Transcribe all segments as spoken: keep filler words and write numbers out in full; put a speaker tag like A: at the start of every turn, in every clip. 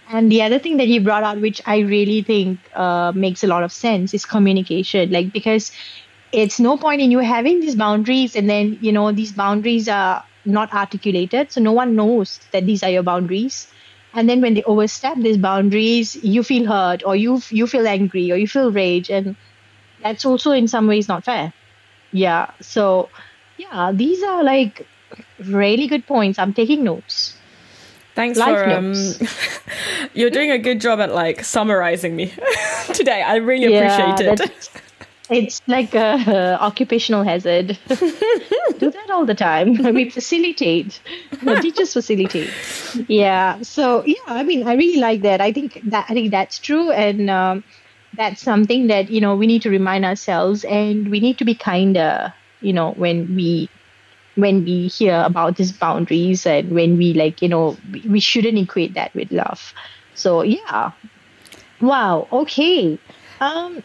A: And the other thing that you brought out, which I really think uh, makes a lot of sense, is communication. Like, because it's no point in you having these boundaries and then, you know, these boundaries are not articulated. So no one knows that these are your boundaries. And then when they overstep these boundaries, you feel hurt or you you feel angry or you feel rage. And that's also in some ways not fair. Yeah. So, yeah, these are like really good points. I'm taking notes.
B: Thanks
A: Life
B: for um
A: notes.
B: you're doing a good job at like summarizing me today. I really
A: Yeah,
B: appreciate it.
A: that's, it's like a uh, occupational hazard. Do that all the time. We facilitate. The teachers facilitate. Yeah. So yeah, I mean, I really like that. I think that I think that's true, and um, that's something that you know we need to remind ourselves, and we need to be kinder. You know, when we when we hear about these boundaries, and when we like, you know, we, we shouldn't equate that with love. So yeah. Wow. Okay. Um.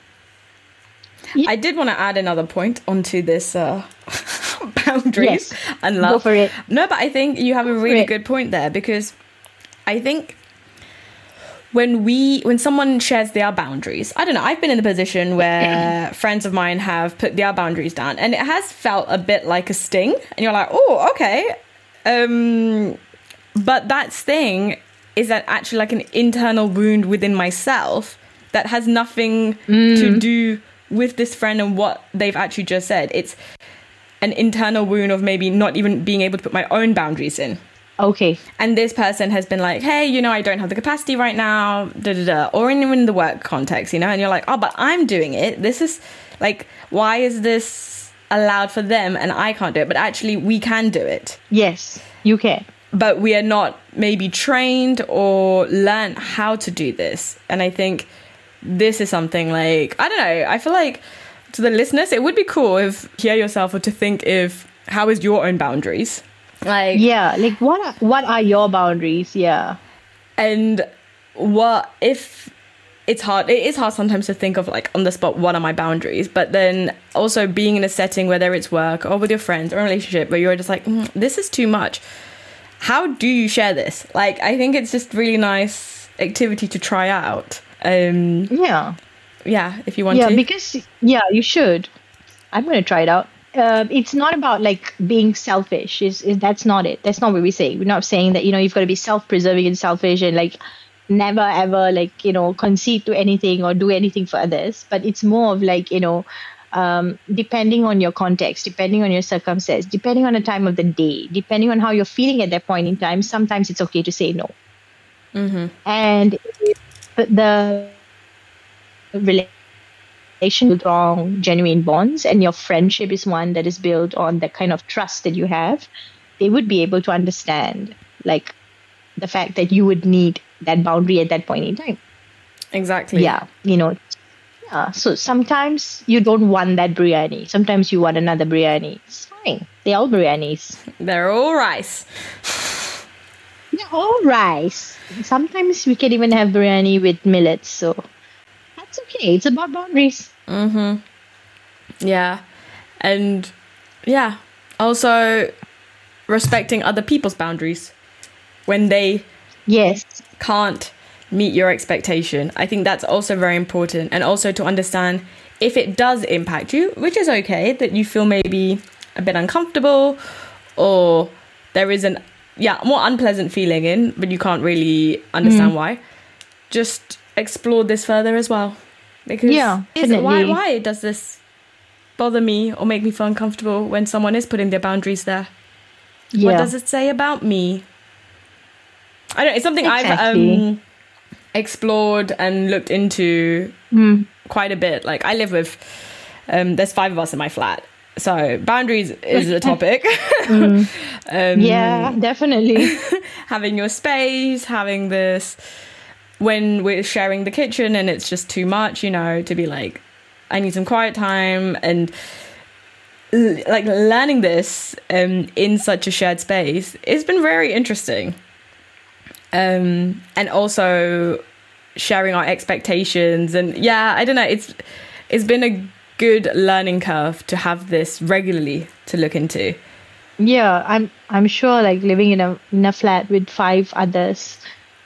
B: I did want to add another point onto this uh, boundaries
A: Yes.
B: and
A: Go
B: love.
A: for it.
B: No, but I think you have a
A: for
B: really
A: it.
B: good point there, because I think when we when someone shares their boundaries, I don't know, I've been in the position where friends of mine have put their boundaries down and it has felt a bit like a sting, and you're like, oh, okay. Um, but that sting is that actually like an internal wound within myself that has nothing to do with this friend and what they've actually just said. It's an internal wound of maybe not even being able to put my own boundaries in.
A: Okay.
B: And this person has been like, hey, you know, I don't have the capacity right now, da da da, or in, in the work context, you know, and you're like, oh, but I'm doing it. This is like, why is this allowed for them and I can't do it? But actually, we can do it.
A: Yes, you can.
B: But we are not maybe trained or learn how to do this. And I think this is something like, I don't know, I feel like to the listeners, it would be cool if hear yourself or to think if, how is your own boundaries? Like,
A: Yeah, like what are, what are your boundaries? Yeah.
B: and what if it's hard it is hard sometimes to think of like on the spot what are my boundaries, but then also being in a setting, whether it's work or with your friends or a relationship, where you're just like, mm, this is too much. How do you share this? Like, I think it's just really nice activity to try out. Um
A: Yeah.
B: yeah, if you want
A: Yeah,
B: to.
A: because yeah, you should. I'm going to try it out. Uh, it's not about like being selfish. Is is that's not it. That's not what we say. We're not saying that you know you've got to be self-preserving and selfish and like never ever like you know concede to anything or do anything for others. But it's more of like you know, um, depending on your context, depending on your circumstance, depending on the time of the day, depending on how you're feeling at that point in time. Sometimes it's okay to say no. And if the relation built on genuine bonds and your friendship is one that is built on the kind of trust that you have, they would be able to understand like the fact that you would need that boundary at that point in time.
B: Exactly.
A: Yeah, you know. Yeah. So sometimes you don't want that biryani. Sometimes you want another biryani. It's fine. They're all biryanis.
B: They're all rice.
A: They're all rice. Sometimes we can even have biryani with millets. So that's okay. It's about boundaries.
B: Yeah. And yeah, also respecting other people's boundaries when they
A: Yes.
B: can't meet your expectation. I think that's also very important. And also to understand if it does impact you, which is okay, that you feel maybe a bit uncomfortable or there is an yeah more unpleasant feeling in, but you can't really understand why. Just explore this further as well, because
A: Yeah,
B: is it, why
A: definitely.
B: why does this bother me or make me feel uncomfortable when someone is putting their boundaries there?
A: Yeah.
B: What does it say about me? I don't know, it's something I've
A: Exactly.
B: um, explored and looked into
A: Mm.
B: quite a bit. Like, I live with, um, there's five of us in my flat. So boundaries is a topic. um,
A: Yeah, definitely.
B: having your space, having this, when we're sharing the kitchen and it's just too much, you know, to be like, I need some quiet time, and l- like learning this um, in such a shared space, it's been very interesting. Um, and also sharing our expectations, and yeah, I don't know, it's it's been a good learning curve to have this regularly to look into.
A: Yeah, I'm I'm sure like living in a in a flat with five others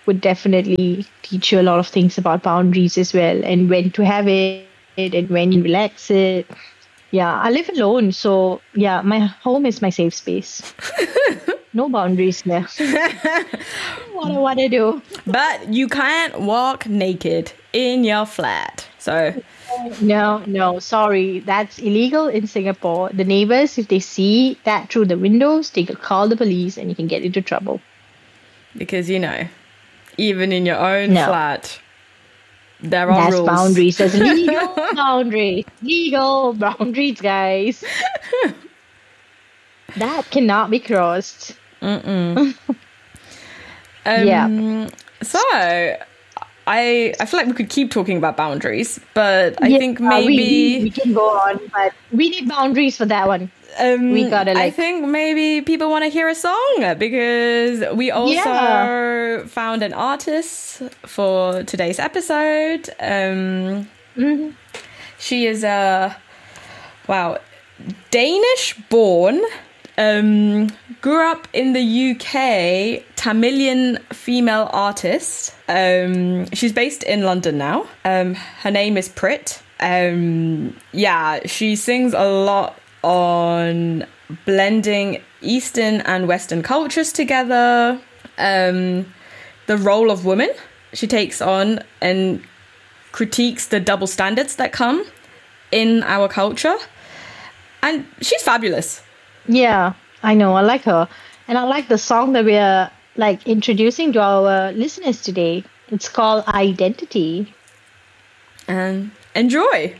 A: would definitely teach you a lot of things about boundaries as well, and when to have it and when you relax it. Yeah, I live alone, so yeah, my home is my safe space. No boundaries there. What I want to do.
B: But you can't walk naked in your flat. So
A: No, no, sorry. That's illegal in Singapore. The neighbors, if they see that through the windows, they could call the police and you can get into trouble.
B: because, you know, even in your own
A: No.
B: flat, there are
A: That's
B: rules.
A: boundaries. There's legal boundaries. Legal boundaries, guys. That cannot be crossed.
B: Um,
A: Yeah.
B: So I I feel like we could keep talking about boundaries, but I
A: Yeah,
B: think
A: we,
B: maybe
A: we, we can go on, but we need boundaries for that one.
B: um,
A: we gotta,
B: I
A: like-
B: think maybe people want to hear a song because we also
A: Yeah.
B: found an artist for today's episode. Um,
A: Mhm.
B: She is a wow Danish born. Um, grew up in the U K, Tamilian female artist. Um, she's based in London now. Um, her name is Prit. Um, yeah, she sings a lot on blending Eastern and Western cultures together. Um, the role of women she takes on and critiques the double standards that come in our culture. And she's fabulous.
A: Yeah, I know. I like her. And I like the song that we're like introducing to our listeners today. It's called Identity.
B: And enjoy.